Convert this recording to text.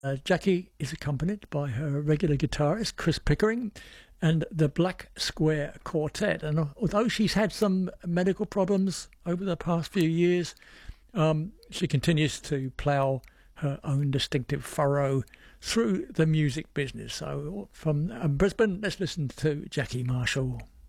Jackie is accompanied by her regular guitarist, Chris Pickering, and the Black Square Quartet. And although she's had some medical problems over the past few years, she continues to plough her own distinctive furrow through the music business. So from Brisbane, let's listen to Jackie Marshall.